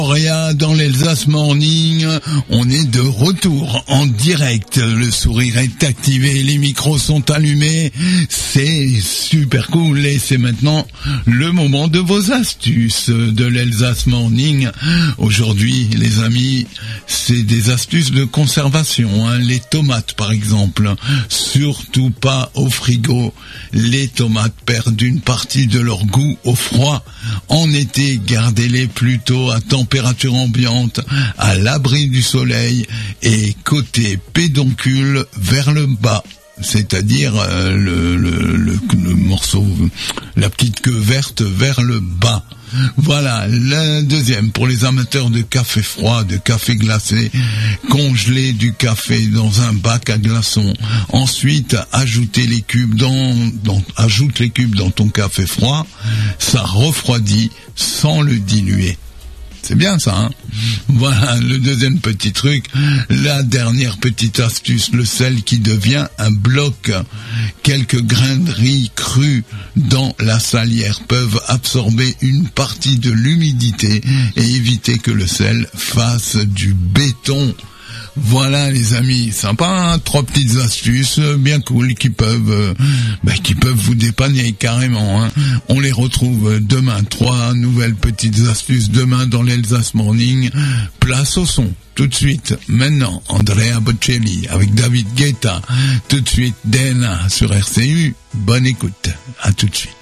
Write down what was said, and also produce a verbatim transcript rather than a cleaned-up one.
Rien dans l'Elsace Morning, on est de retour en direct, le sourire est activé, les micros sont allumés, c'est super cool et c'est maintenant le moment de vos astuces de l'Elsace Morning. Aujourd'hui les amis, c'est des astuces de conservation, hein. Les tomates par exemple, surtout pas au frigo, les tomates perdent une partie de leur goût au froid. En été, gardez-les plutôt à température ambiante, à l'abri du soleil et côté pédoncule vers le bas, c'est-à-dire euh, le, le, le, le morceau, la petite queue verte vers le bas. Voilà, la deuxième, pour les amateurs de café froid, de café glacé, congelez du café dans un bac à glaçons. Ensuite, ajoutez les cubes dans, dans, ajoute les cubes dans ton café froid. Ça refroidit sans le diluer. C'est bien ça, hein? Voilà, le deuxième petit truc. La dernière petite astuce, le sel qui devient un bloc. Quelques grains de riz crus dans la salière peuvent absorber une partie de l'humidité et éviter que le sel fasse du béton. Voilà les amis, sympa, hein, trois petites astuces bien cool qui peuvent euh, bah, qui peuvent vous dépanner carrément, hein. On les retrouve demain, trois nouvelles petites astuces demain dans l'Elsace Morning. Place au son, tout de suite, maintenant, Andrea Bocelli avec David Guetta, tout de suite D N A sur R C U. Bonne écoute, à tout de suite.